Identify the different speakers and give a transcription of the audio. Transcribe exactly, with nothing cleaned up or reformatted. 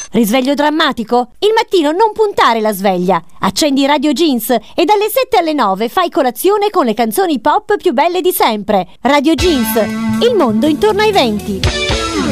Speaker 1: Risveglio drammatico? Il mattino non puntare la sveglia. Accendi Radio Jeans e dalle sette alle nove fai colazione con le canzoni pop più belle di sempre. Radio Jeans, il mondo intorno ai venti.